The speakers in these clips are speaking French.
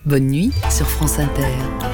Bonne nuit sur France Inter.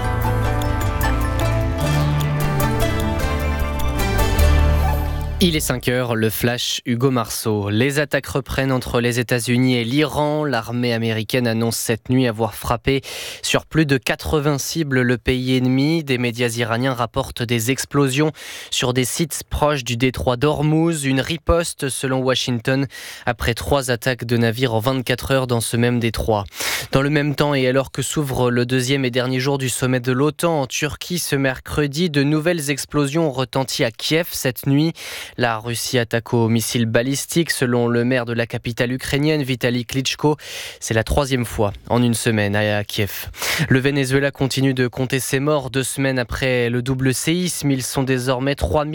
Il est 5h, le flash Hugo Marceau. Les attaques reprennent entre les États-Unis et l'Iran. L'armée américaine annonce cette nuit avoir frappé sur plus de 80 cibles le pays ennemi. Des médias iraniens rapportent des explosions sur des sites proches du détroit d'Ormuz. Une riposte selon Washington après 3 attaques de navires en 24 heures dans ce même détroit. Dans le même temps et alors que s'ouvre le 2e et dernier jour du sommet de l'OTAN en Turquie ce mercredi, de nouvelles explosions ont retenti à Kiev cette nuit. La Russie attaque aux missiles balistiques, selon le maire de la capitale ukrainienne, Vitali Klitschko. C'est la 3e fois en une semaine à Kiev. Le Venezuela continue de compter ses morts 2 semaines après le double séisme. Ils sont désormais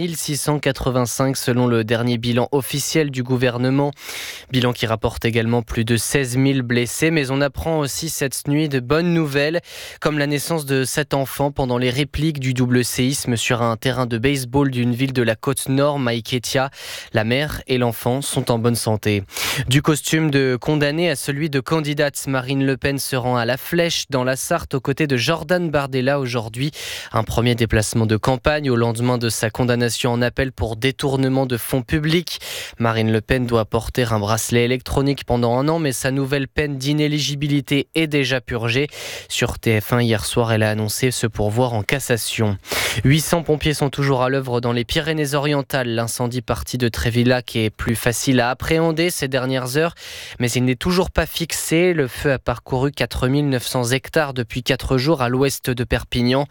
3685 selon le dernier bilan officiel du gouvernement. Bilan qui rapporte également plus de 16 000 blessés. Mais on apprend aussi cette nuit de bonnes nouvelles, comme la naissance de 7 enfants pendant les répliques du double séisme sur un terrain de baseball d'une ville de la côte nord, Ketia. La mère et l'enfant sont en bonne santé. Du costume de condamné à celui de candidate, Marine Le Pen se rend à La Flèche dans la Sarthe aux côtés de Jordan Bardella aujourd'hui. Un premier déplacement de campagne au lendemain de sa condamnation en appel pour détournement de fonds publics. Marine Le Pen doit porter un bracelet électronique pendant 1 an, mais sa nouvelle peine d'inéligibilité est déjà purgée. Sur TF1 hier soir, elle a annoncé se pourvoir en cassation. 800 pompiers sont toujours à l'œuvre dans les Pyrénées-Orientales. L'incendie parti de Trévillac est plus facile à appréhender ces dernières heures, mais il n'est toujours pas fixé. Le feu a parcouru 4900 hectares depuis 4 jours à l'ouest de Perpignan.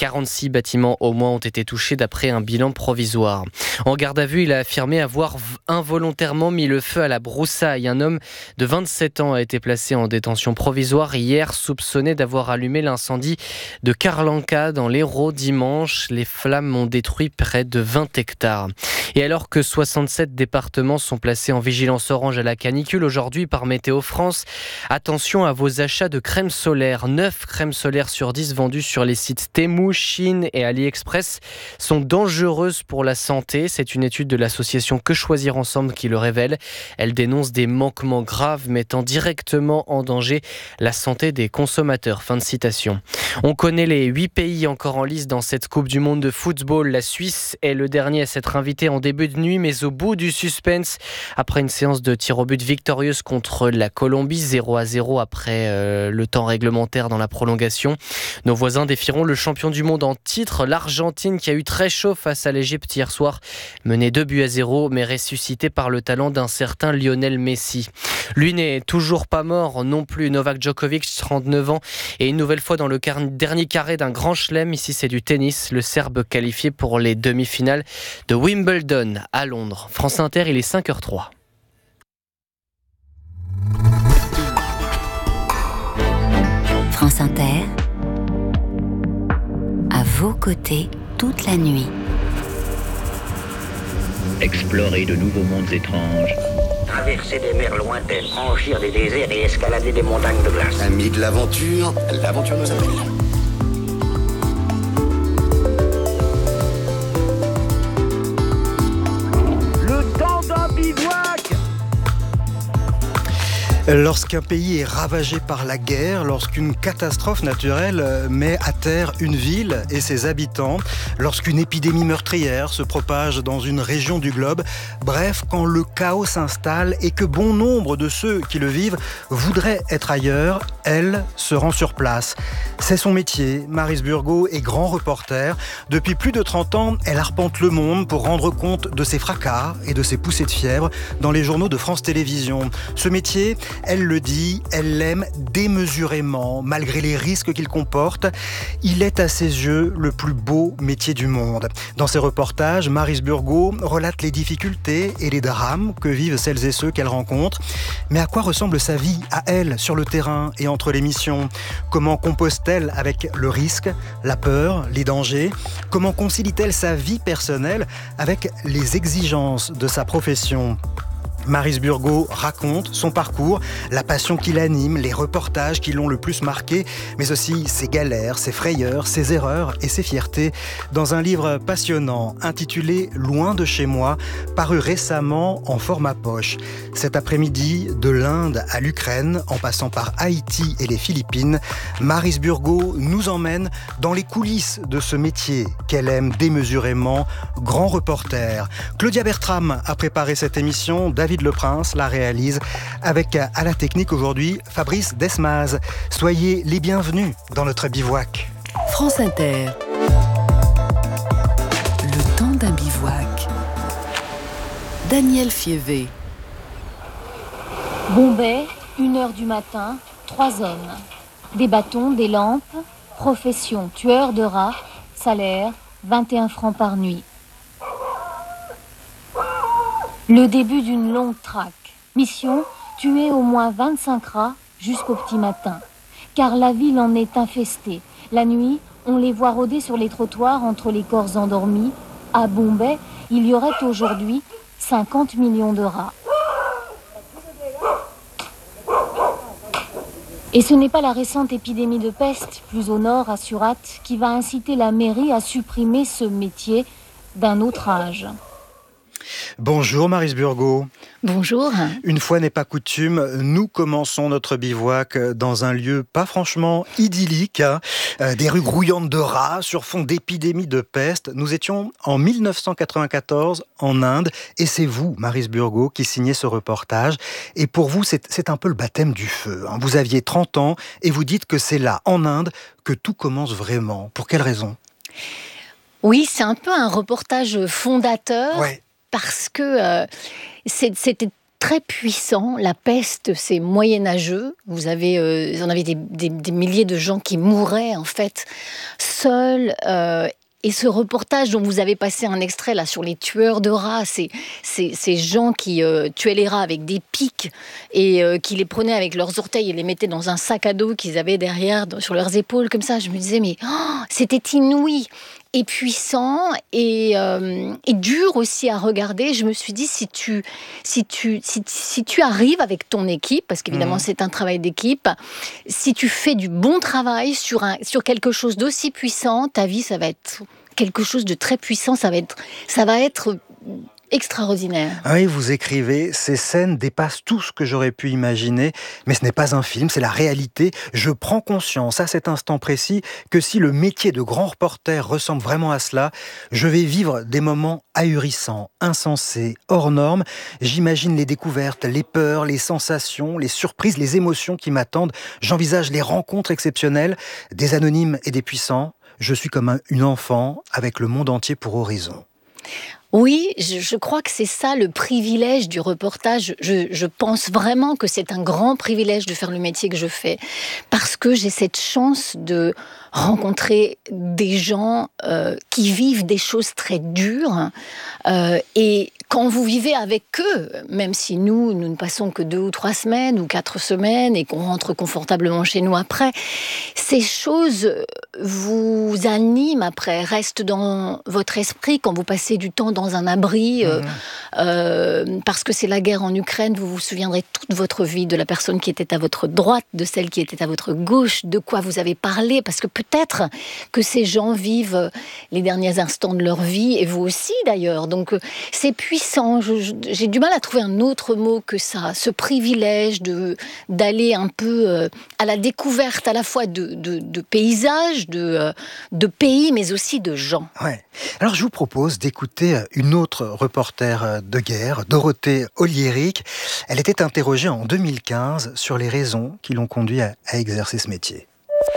46 bâtiments au moins ont été touchés d'après un bilan provisoire. En garde à vue, il a affirmé avoir involontairement mis le feu à la broussaille. Un homme de 27 ans a été placé en détention provisoire hier, soupçonné d'avoir allumé l'incendie de Carlanca dans l'Hérault dimanche. Les flammes ont détruit près de 20 hectares. Et alors que 67 départements sont placés en vigilance orange à la canicule aujourd'hui par Météo France, attention à vos achats de crème solaire. 9 crèmes solaires sur 10 vendues sur les sites Temu, Chine et AliExpress sont dangereuses pour la santé. C'est une étude de l'association Que Choisir Ensemble qui le révèle. Elle dénonce des manquements graves mettant directement en danger la santé des consommateurs. Fin de citation. On connaît les 8 pays encore en lice dans cette Coupe du Monde de football. La Suisse est le dernier à s'être invité en début de nuit, mais au bout du suspense, après une séance de tir au but victorieuse contre la Colombie, 0-0 après le temps réglementaire dans la prolongation. Nos voisins défieront le champion du monde en titre, l'Argentine, qui a eu très chaud face à l'Égypte hier soir, menée 2-0, mais ressuscité par le talent d'un certain Lionel Messi. Lui n'est toujours pas mort non plus. Novak Djokovic, 39 ans, et une nouvelle fois dans le dernier carré d'un grand chelem. Ici, c'est du tennis. Le Serbe qualifié pour les demi-finales de Wimbledon à Londres. France Inter, il est 5h03. France Inter, à vos côtés toute la nuit. Explorer de nouveaux mondes étranges. Traverser des mers lointaines, franchir des déserts et escalader des montagnes de glace. Amis de l'aventure, l'aventure nous appelle. Le temps d'un bivouac. Lorsqu'un pays est ravagé par la guerre, lorsqu'une catastrophe naturelle met à terre une ville et ses habitants, lorsqu'une épidémie meurtrière se propage dans une région du globe, bref, quand le chaos s'installe et que bon nombre de ceux qui le vivent voudraient être ailleurs, elle se rend sur place. C'est son métier. Maryse Burgot est grand reporter. Depuis plus de 30 ans, elle arpente le monde pour rendre compte de ses fracas et de ses poussées de fièvre dans les journaux de France Télévisions. Ce métier, elle le dit, elle l'aime démesurément, malgré les risques qu'il comporte. Il est à ses yeux le plus beau métier du monde. Dans ses reportages, Maryse Burgot relate les difficultés et les drames que vivent celles et ceux qu'elle rencontre. Mais à quoi ressemble sa vie, à elle, sur le terrain et entre les missions ? Comment compose-t-elle avec le risque, la peur, les dangers ? Comment concilie-t-elle sa vie personnelle avec les exigences de sa profession ? Maryse Burgot raconte son parcours, la passion qui l'anime, les reportages qui l'ont le plus marqué, mais aussi ses galères, ses frayeurs, ses erreurs et ses fiertés, dans un livre passionnant intitulé « Loin de chez moi », paru récemment en format poche. Cet après-midi, de l'Inde à l'Ukraine, en passant par Haïti et les Philippines, Maryse Burgot nous emmène dans les coulisses de ce métier qu'elle aime démesurément, grand reporter. Claudia Bertram a préparé cette émission, David Leprince la réalise, avec à la technique aujourd'hui Fabrice Desmaz. Soyez les bienvenus dans notre bivouac. France Inter. Le temps d'un bivouac. Daniel Fievé. Bombay, 1h du matin, 3 hommes. Des bâtons, des lampes, profession, tueur de rats, salaire, 21 francs par nuit. Le début d'une longue traque. Mission, tuer au moins 25 rats jusqu'au petit matin. Car la ville en est infestée. La nuit, on les voit rôder sur les trottoirs entre les corps endormis. À Bombay, il y aurait aujourd'hui 50 millions de rats. Et ce n'est pas la récente épidémie de peste, plus au nord, à Surat, qui va inciter la mairie à supprimer ce métier d'un autre âge. Bonjour Maryse Burgot. Bonjour. Une fois n'est pas coutume, nous commençons notre bivouac dans un lieu pas franchement idyllique, des rues grouillantes de rats sur fond d'épidémie de peste. Nous étions en 1994 en Inde et c'est vous, Maryse Burgot, qui signez ce reportage. Et pour vous, c'est un peu le baptême du feu. Vous aviez 30 ans et vous dites que c'est là, en Inde, que tout commence vraiment. Pour quelle raison ? Oui, c'est un peu un reportage fondateur. Ouais. Parce que c'était très puissant. La peste, c'est moyenâgeux. Vous en avez des milliers de gens qui mouraient, en fait, seuls. Et ce reportage dont vous avez passé un extrait là sur les tueurs de rats, ces gens qui tuaient les rats avec des pics et qui les prenaient avec leurs orteils et les mettaient dans un sac à dos qu'ils avaient derrière sur leurs épaules comme ça. Je me disais mais c'était inouï et puissant et dur aussi à regarder. Je me suis dit si tu arrives avec ton équipe, parce qu'évidemment c'est un travail d'équipe, si tu fais du bon travail sur quelque chose d'aussi puissant, ta vie ça va être quelque chose de très puissant, ça va être extraordinaire. Oui, vous écrivez, ces scènes dépassent tout ce que j'aurais pu imaginer, mais ce n'est pas un film, c'est la réalité. Je prends conscience à cet instant précis que si le métier de grand reporter ressemble vraiment à cela, je vais vivre des moments ahurissants, insensés, hors normes. J'imagine les découvertes, les peurs, les sensations, les surprises, les émotions qui m'attendent. J'envisage les rencontres exceptionnelles, des anonymes et des puissants. Je suis comme une enfant avec le monde entier pour horizon. Oui, je crois que c'est ça le privilège du reportage. Je pense vraiment que c'est un grand privilège de faire le métier que je fais parce que j'ai cette chance de rencontrer des gens qui vivent des choses très dures et quand vous vivez avec eux, même si nous ne passons que 2 ou 3 semaines ou 4 semaines et qu'on rentre confortablement chez nous après, ces choses vous animent après, restent dans votre esprit quand vous passez du temps dans un abri, parce que c'est la guerre en Ukraine, vous vous souviendrez toute votre vie de la personne qui était à votre droite, de celle qui était à votre gauche, de quoi vous avez parlé, parce que peut-être que ces gens vivent les derniers instants de leur vie, et vous aussi d'ailleurs, donc c'est puissant. J'ai du mal à trouver un autre mot que ça, ce privilège d'aller un peu à la découverte à la fois de paysages, de pays, mais aussi de gens. Ouais. Alors je vous propose d'écouter une autre reporter de guerre, Dorothée Oliéric. Elle était interrogée en 2015 sur les raisons qui l'ont conduit à exercer ce métier.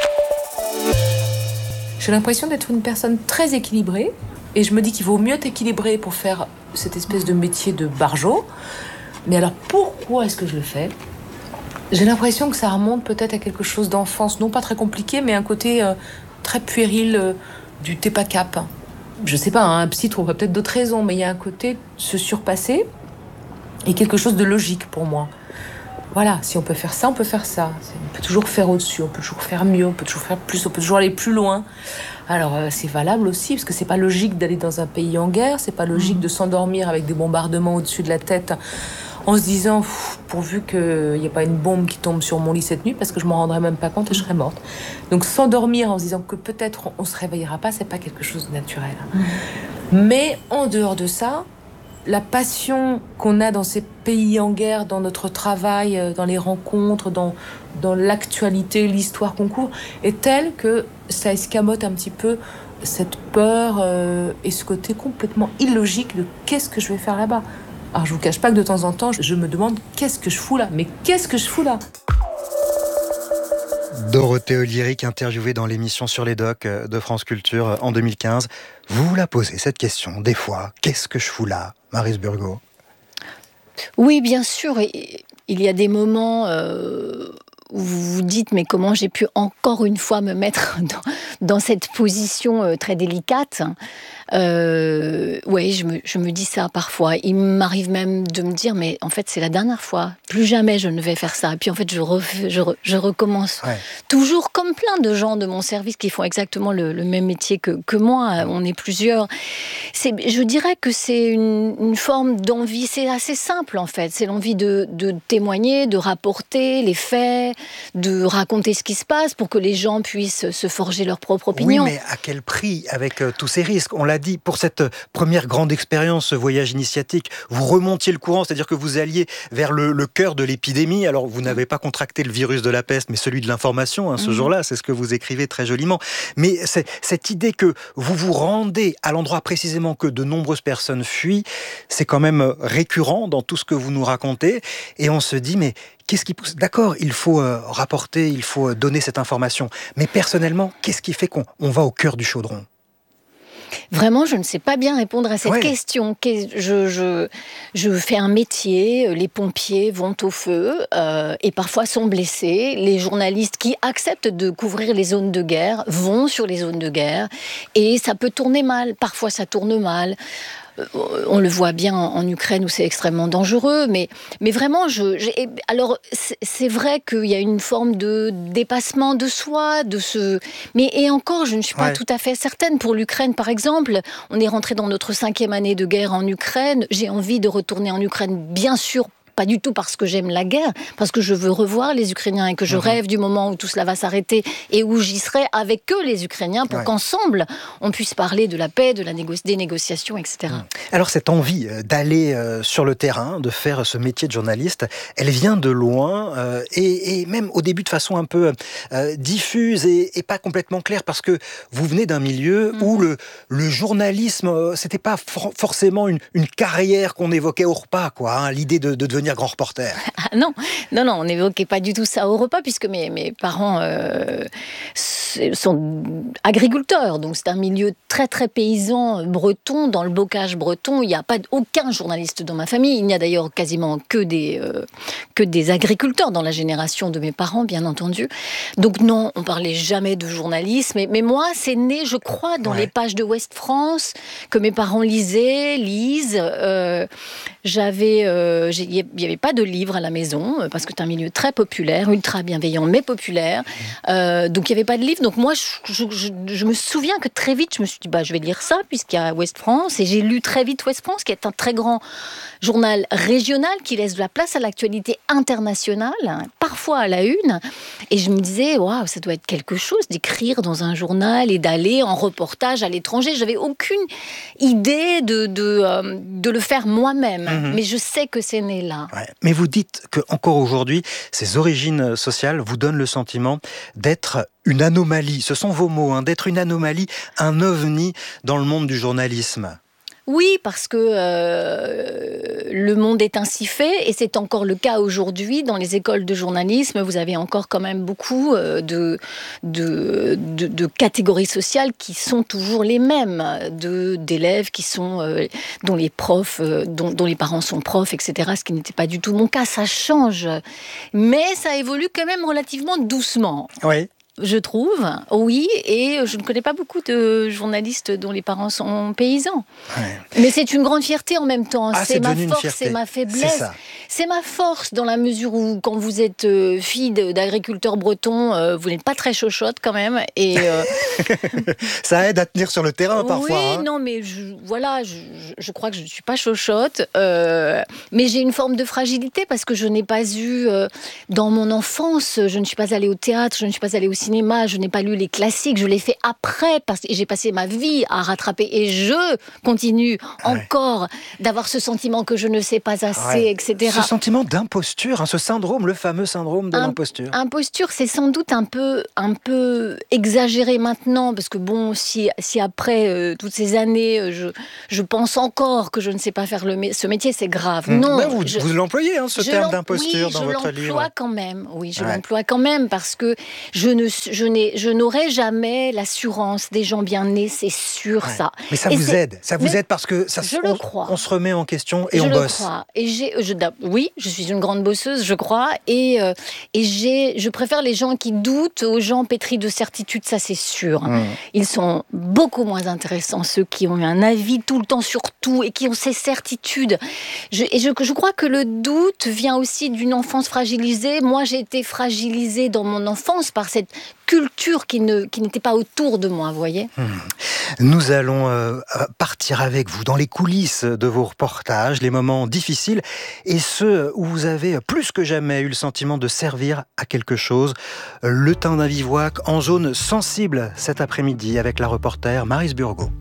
J'ai l'impression d'être une personne très équilibrée et je me dis qu'il vaut mieux être équilibré pour faire cette espèce de métier de barjot. Mais alors pourquoi est-ce que je le fais ? J'ai l'impression que ça remonte peut-être à quelque chose d'enfance, non pas très compliqué, mais un côté très puéril du t'es pas cap. Je sais pas, un psy trouverait peut-être d'autres raisons, mais il y a un côté se surpasser et quelque chose de logique pour moi. Voilà, si on peut faire ça, on peut faire ça. On peut toujours faire au-dessus, on peut toujours faire mieux, on peut toujours faire plus, on peut toujours aller plus loin. Alors c'est valable aussi, parce que c'est pas logique d'aller dans un pays en guerre, c'est pas logique de s'endormir avec des bombardements au-dessus de la tête en se disant pourvu qu'il n'y ait pas une bombe qui tombe sur mon lit cette nuit, parce que je m'en rendrais même pas compte et je serais morte. Donc s'endormir en se disant que peut-être on se réveillera pas, c'est pas quelque chose de naturel. Mais en dehors de ça, la passion qu'on a dans ces pays en guerre, dans notre travail, dans les rencontres, dans l'actualité, l'histoire qu'on couvre, est telle que ça escamote un petit peu cette peur et ce côté complètement illogique de qu'est-ce que je vais faire là-bas. Alors je vous cache pas que de temps en temps, je me demande qu'est-ce que je fous là ? Mais qu'est-ce que je fous là ? Dorothée Olyric, interviewée dans l'émission Sur les Docs de France Culture en 2015. Vous vous la posez, cette question, des fois, qu'est-ce que je fous là, Maryse Burgot ? Oui, bien sûr. Il y a des moments où vous vous dites, mais comment j'ai pu encore une fois me mettre dans cette position très délicate. Oui, je me dis ça parfois. Il m'arrive même de me dire, mais en fait, c'est la dernière fois. Plus jamais je ne vais faire ça. Et puis en fait, je recommence. Ouais. Toujours comme plein de gens de mon service qui font exactement le même métier que moi. On est plusieurs. Je dirais que c'est une forme d'envie. C'est assez simple, en fait. C'est l'envie de témoigner, de rapporter les faits, de raconter ce qui se passe pour que les gens puissent se forger leur propre opinion. Oui, mais à quel prix avec tous ces risques ? On l'a dit, pour cette première grande expérience, ce voyage initiatique, vous remontiez le courant, c'est-à-dire que vous alliez vers le cœur de l'épidémie. Alors, vous n'avez pas contracté le virus de la peste, mais celui de l'information, ce jour-là, c'est ce que vous écrivez très joliment. Mais cette idée que vous vous rendez à l'endroit précisément que de nombreuses personnes fuient, c'est quand même récurrent dans tout ce que vous nous racontez. Et on se dit, mais qu'est-ce qui pousse ? D'accord, il faut rapporter, il faut donner cette information. Mais personnellement, qu'est-ce qui fait qu'on va au cœur du chaudron ? Vraiment, je ne sais pas bien répondre à cette question. Je fais un métier, les pompiers vont au feu et parfois sont blessés. Les journalistes qui acceptent de couvrir les zones de guerre vont sur les zones de guerre et ça peut tourner mal. Parfois, ça tourne mal. On le voit bien en Ukraine où c'est extrêmement dangereux, mais vraiment, alors c'est vrai qu'il y a une forme de dépassement de soi, et encore, je ne suis pas tout à fait certaine. Pour l'Ukraine, par exemple, on est rentré dans notre 5e année de guerre en Ukraine. J'ai envie de retourner en Ukraine, bien sûr. Pas du tout parce que j'aime la guerre, parce que je veux revoir les Ukrainiens et que je rêve du moment où tout cela va s'arrêter et où j'y serai avec eux, les Ukrainiens, pour qu'ensemble, on puisse parler de la paix, des négociations, etc. Alors cette envie d'aller sur le terrain, de faire ce métier de journaliste, elle vient de loin et même au début de façon un peu diffuse et pas complètement claire, parce que vous venez d'un milieu où le journalisme, c'était pas forcément une carrière qu'on évoquait au repas, quoi, l'idée de devenir grand reporter. Ah non, on n'évoquait pas du tout ça au repas, puisque mes parents sont agriculteurs, donc c'est un milieu très très paysan breton, dans le bocage breton. Il n'y a pas aucun journaliste dans ma famille, il n'y a d'ailleurs quasiment que des agriculteurs dans la génération de mes parents, bien entendu. Donc non, on parlait jamais de journalisme, mais moi c'est né, je crois, dans les pages de Ouest France, que mes parents lisent. Il n'y avait pas de livres à la maison, parce que c'est un milieu très populaire, ultra bienveillant, mais populaire. Donc il n'y avait pas de livres. Donc moi, je me souviens que très vite, je me suis dit, je vais lire ça, puisqu'il y a Ouest France. Et j'ai lu très vite Ouest France, qui est un très grand journal régional, qui laisse de la place à l'actualité internationale, parfois à la une. Et je me disais, waouh, ça doit être quelque chose d'écrire dans un journal et d'aller en reportage à l'étranger. Je n'avais aucune idée de le faire moi-même. Mais je sais que c'est né là. Ouais. Mais vous dites qu'encore aujourd'hui, ces origines sociales vous donnent le sentiment d'être une anomalie. Ce sont vos mots, d'être une anomalie, un ovni dans le monde du journalisme. Oui, parce que le monde est ainsi fait, et c'est encore le cas aujourd'hui. Dans les écoles de journalisme, vous avez encore quand même beaucoup de catégories sociales qui sont toujours les mêmes, d'élèves qui sont dont les profs, dont les parents sont profs, etc. Ce qui n'était pas du tout mon cas. Ça change, mais ça évolue quand même relativement doucement. Oui. je trouve, oui, et je ne connais pas beaucoup de journalistes dont les parents sont paysans. Ouais. Mais c'est une grande fierté en même temps. C'est ma force, c'est ma faiblesse. C'est ma force dans la mesure où, quand vous êtes fille d'agriculteur breton, vous n'êtes pas très chochotte quand même. Et ça aide à tenir sur le terrain parfois. Oui, non, mais je crois que je ne suis pas chochotte. Mais j'ai une forme de fragilité parce que je n'ai pas eu, dans mon enfance, je ne suis pas allée au théâtre, je ne suis pas allée au cinéma, je n'ai pas lu les classiques, je l'ai fait après parce que j'ai passé ma vie à rattraper et je continue encore d'avoir ce sentiment que je ne sais pas assez, etc. Ce sentiment d'imposture, ce syndrome, le fameux syndrome de l'imposture. Imposture, c'est sans doute un peu exagéré maintenant parce que bon, si après toutes ces années, je pense encore que je ne sais pas faire ce métier, c'est grave. Non, vous l'employez, ce terme d'imposture dans votre livre. Je l'emploie quand même parce que je n'aurai jamais l'assurance des gens bien nés, c'est sûr ça. Mais ça vous aide parce que on se remet en question et on bosse. Je le crois. Oui, je suis une grande bosseuse, je crois, et je préfère les gens qui doutent aux gens pétris de certitude, ça c'est sûr. Ils sont beaucoup moins intéressants, ceux qui ont eu un avis tout le temps sur tout et qui ont ces certitudes. Je crois que le doute vient aussi d'une enfance fragilisée. Moi, j'ai été fragilisée dans mon enfance par cette culture qui n'était pas autour de moi, vous voyez. Nous allons partir avec vous dans les coulisses de vos reportages, les moments difficiles et ceux où vous avez plus que jamais eu le sentiment de servir à quelque chose. Le temps d'un bivouac en zone sensible cet après-midi avec la reporter Maryse Burgot.